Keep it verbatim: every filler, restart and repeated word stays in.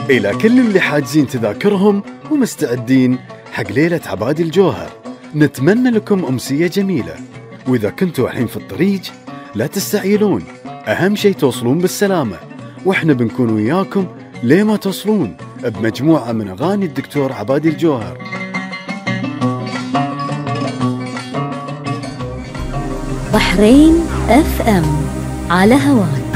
إلى كل اللي حاجزين تذاكرهم ومستعدين حق ليلة عبادي الجوهر، نتمنى لكم أمسية جميلة. وإذا كنتوا الحين في الطريق لا تستعجلون، أهم شيء توصلون بالسلامة، وإحنا بنكون وياكم لما توصلون بمجموعة من أغاني الدكتور عبادي الجوهر. بحرين اف ام على هواك.